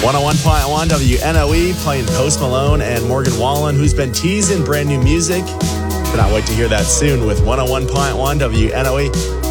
101.1 WNOE playing Post Malone and Morgan Wallen, who's been teasing brand new music. Cannot wait to hear that soon with 101.1 WNOE.